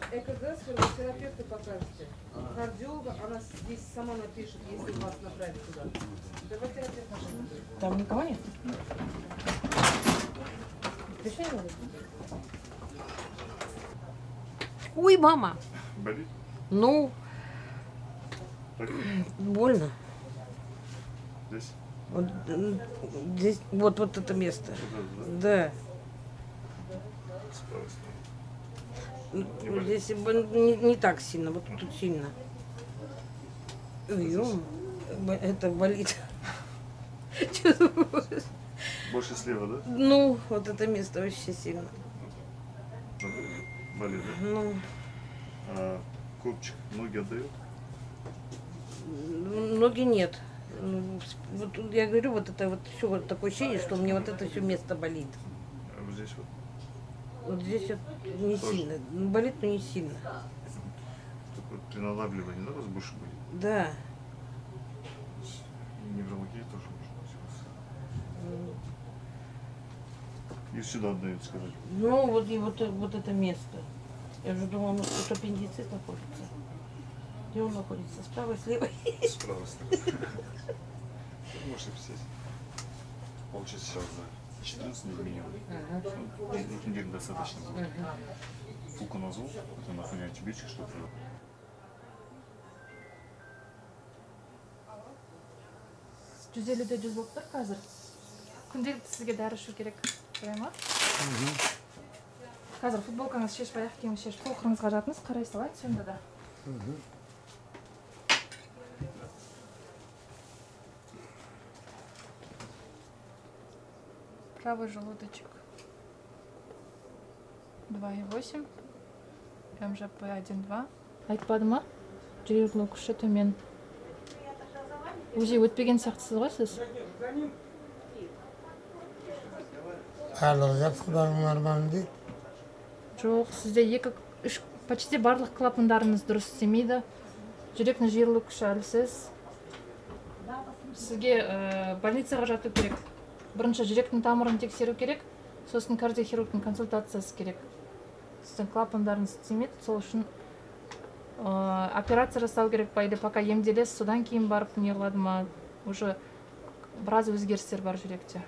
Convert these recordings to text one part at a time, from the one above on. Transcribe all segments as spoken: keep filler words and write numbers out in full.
ЭКГ с физиотерапевта покажете. Кардиолога, она здесь сама напишет, если вас направить туда. Давай терапевт наш. Там никого нет? Решение? Ой, мама. Болит? Ну, Так? больно. Здесь? Вот, здесь, вот, вот это место. Вот это, Да. Справа, Вот здесь не, не так сильно, вот тут сильно. Ой, ё, это болит. Больше слева, да? Ну, вот это место вообще сильно. Болит, да? Ну, А копчик ноги отдает? ноги нет. Ну, вот я говорю, вот это вот все вот такое ощущение, что у меня вот это все место болит. А вот здесь вот? Вот здесь вот не Тоже? сильно. Болит, но не сильно. Только вот при надавливании, да, разбуши будет? Да. Неврология тоже может быть. И сюда отдает, сказать. Ну, вот и вот, вот это место. Я уже думала, может, тут аппендицит находится. Где он находится? Справа, слева? Справа, слева. Можете сесть. Получится сейчас за четырнадцать минимум. Двух недель достаточно будет. Фуконазол, это на фоне антибиотик, что-то. жүз елуде жүз болып тұр қазір. Күнделікті сізге дәрі ішу керек. Қарай ма? Қазір футболкаңыз шешіп, аяқ киіміңізді шешіп, толқырыңызға жатыңыз, қарай салайық сонда да. Правый желудочек два и восемь, эм жэ пэ один два. Айтпады ма? Жүрегінің күші төмен. УЗИ өтпеген сияқтысыз ғой сіз? Барлығы жақсыларың нормально дейді. Жоқ, сізде екі, үш, почти барлық клапандарыңыз дұрыс істемейді. Жүректің жиырылу күші әлсіз. Сізге ә, больницаға жату керек. Бірінші жүректің тамырын тексеру керек, сосын кардиохирургтың консультациясы керек. Сіздің клапандарыңыз істемейді, сол үшін ә, операция жасау керек па, или пока емделесіз, содан кейін барып не қылады ма, уже біраз өзгерістер бар жүректе.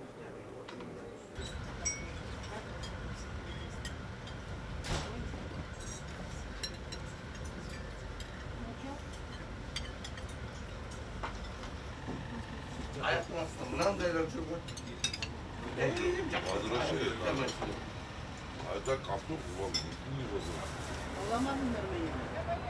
Мынандайлар жүр ғой. А так автобус вам не возил. Ломаным нормально.